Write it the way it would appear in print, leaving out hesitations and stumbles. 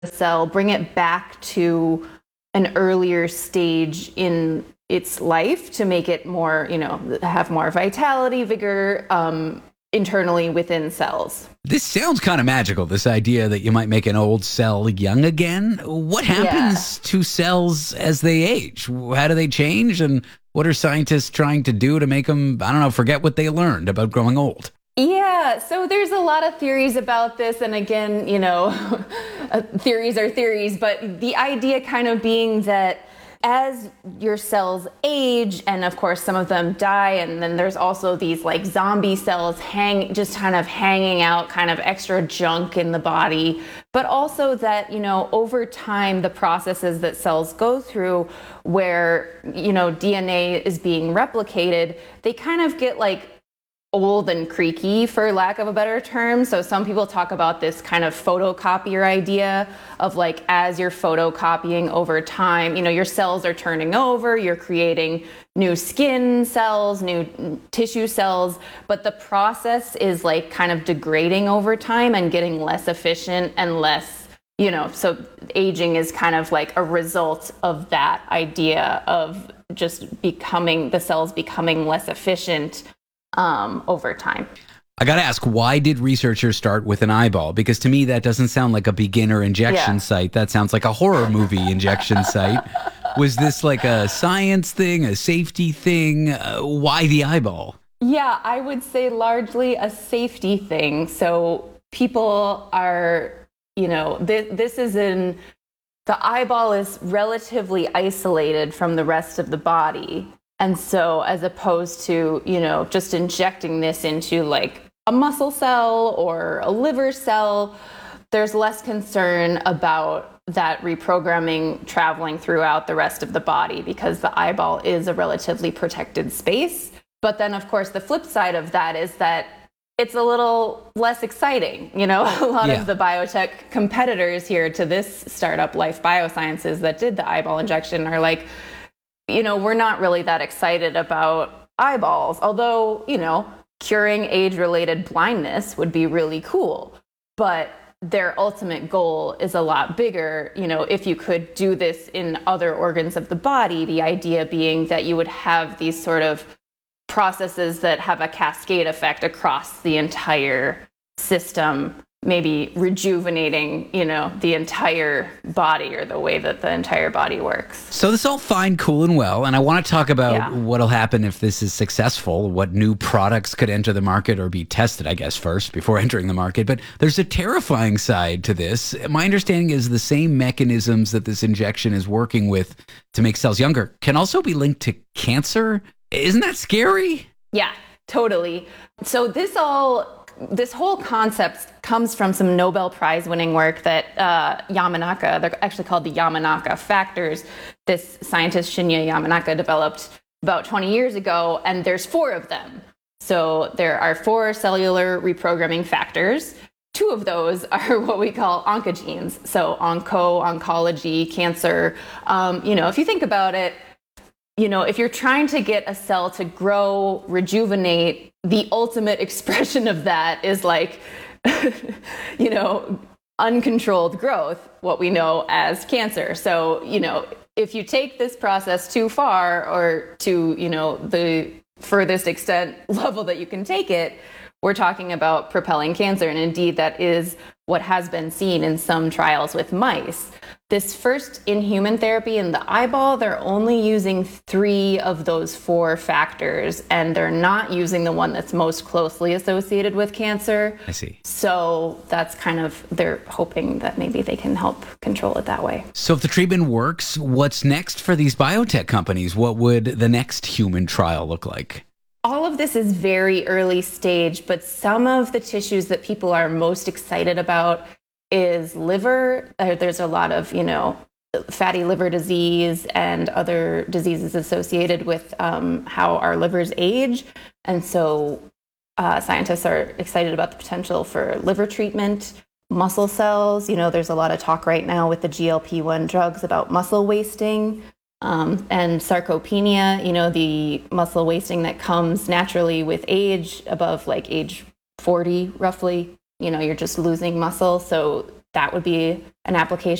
cell, bring it back to an earlier stage in its life to make it more, have more vitality, vigor, internally within cells. This sounds kind of magical, this idea that you might make an old cell young again. What happens to cells as they age? How do they change? And what are scientists trying to do to make them, forget what they learned about growing old? Yeah, so there's a lot of theories about this. And again, theories are theories, but the idea kind of being that as your cells age, and of course some of them die, and then there's also these like zombie cells hanging out, kind of extra junk in the body, but also that, over time, the processes that cells go through where, DNA is being replicated, they kind of get like old and creaky, for lack of a better term. So some people talk about this kind of photocopier idea of like, as you're photocopying over time, your cells are turning over, you're creating new skin cells, new tissue cells, but the process is like kind of degrading over time and getting less efficient and less, so aging is kind of like a result of that idea of just the cells becoming less efficient over time. I got to ask, why did researchers start with an eyeball? Because to me, that doesn't sound like a beginner injection site. That sounds like a horror movie injection site. Was this like a science thing, a safety thing? Why the eyeball? Yeah, I would say largely a safety thing. So people are, the eyeball is relatively isolated from the rest of the body. And so as opposed to, just injecting this into like a muscle cell or a liver cell, there's less concern about that reprogramming traveling throughout the rest of the body because the eyeball is a relatively protected space. But then, of course, the flip side of that is that it's a little less exciting. A lot of the biotech competitors here to this startup, Life Biosciences, that did the eyeball injection are like, we're not really that excited about eyeballs, although, curing age-related blindness would be really cool. But their ultimate goal is a lot bigger. If you could do this in other organs of the body, the idea being that you would have these sort of processes that have a cascade effect across the entire system, maybe rejuvenating, the entire body or the way that the entire body works. So this is all fine, cool, and well. And I want to talk about what'll happen if this is successful, what new products could enter the market or be tested, I guess, first before entering the market. But there's a terrifying side to this. My understanding is the same mechanisms that this injection is working with to make cells younger can also be linked to cancer. Isn't that scary? Yeah, totally. So this whole concept comes from some Nobel Prize winning work that Yamanaka, they're actually called the Yamanaka factors, this scientist Shinya Yamanaka developed about 20 years ago, and there's 4 of them. So there are 4 cellular reprogramming factors. 2 of those are what we call oncogenes. So oncology, cancer. If you think about it, if you're trying to get a cell to grow, rejuvenate, the ultimate expression of that is like, uncontrolled growth, what we know as cancer. So, if you take this process too far or to, the furthest extent level that you can take it, we're talking about propelling cancer. And indeed, that is what has been seen in some trials with mice. This first in-human therapy in the eyeball, they're only using 3 of those 4 factors, and they're not using the one that's most closely associated with cancer. I see. So that's they're hoping that maybe they can help control it that way. So if the treatment works, what's next for these biotech companies? What would the next human trial look like? All of this is very early stage, but some of the tissues that people are most excited about is liver. There's a lot of, fatty liver disease and other diseases associated with how our livers age. And so scientists are excited about the potential for liver treatment. Muscle cells, there's a lot of talk right now with the GLP-1 drugs about muscle wasting. And sarcopenia, the muscle wasting that comes naturally with age above like age 40, roughly, you're just losing muscle. So that would be an application